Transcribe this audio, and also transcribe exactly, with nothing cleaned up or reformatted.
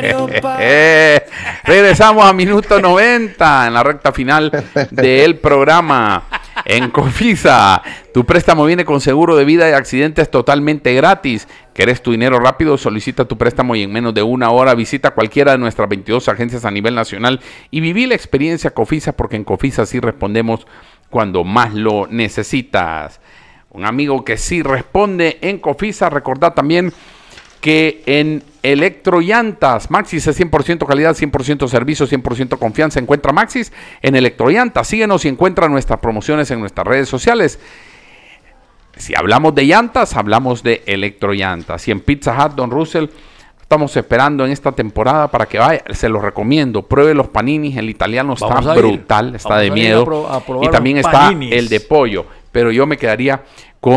Regresamos a minuto noventa en la recta final del programa. En Cofisa, tu préstamo viene con seguro de vida y accidentes totalmente gratis. ¿Querés tu dinero rápido? Solicita tu préstamo y en menos de una hora visita cualquiera de nuestras veintidós agencias a nivel nacional y viví la experiencia Cofisa, porque en Cofisa sí respondemos cuando más lo necesitas. Un amigo que sí responde en Cofisa. Recordá también que en Electrollantas, Maxis es cien por ciento calidad, cien por ciento servicio, cien por ciento confianza. Encuentra Maxis en Electrollantas. Síguenos y encuentra nuestras promociones en nuestras redes sociales. Si hablamos de llantas, hablamos de Electrollantas. Y en Pizza Hut, Don Russell, estamos esperando en esta temporada para que vaya. Se los recomiendo. Pruebe los paninis. El italiano está brutal, está de miedo. Y también está el de pollo. Pero yo me quedaría